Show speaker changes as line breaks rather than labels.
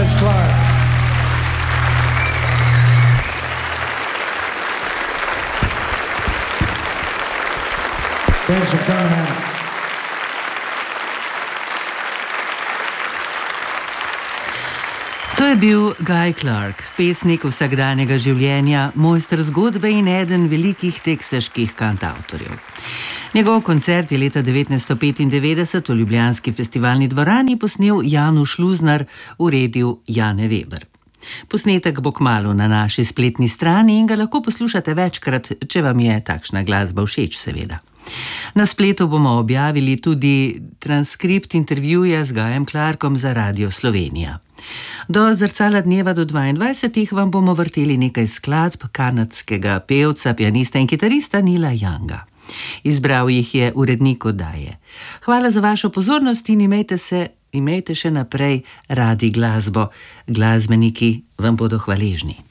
James Clark. Thanks for coming out.
To je bil Guy Clark, pesnik vsakdanjega življenja, mojster zgodbe in eden velikih teksaških kantavtorjev. Njegov koncert je leta 1995 v ljubljanski festivalni dvorani posnel Januš Luznar v rediju Jane Weber. Posnetek bo kmalu na naši spletni strani in ga lahko poslušate večkrat, če vam je takšna glasba všeč, seveda. Na spletu bomo objavili tudi transkript intervjuja z Guyem Clarkom za Radio Slovenija. Do zrcala dneva do 22. vam bomo vrteli nekaj skladb kanadskega pevca, pianista in kitarista Neila Younga. Izbral jih je urednik oddaje. Hvala za vašo pozornost in imejte še naprej radi glasbo. Glasbeniki vam bodo hvaležni.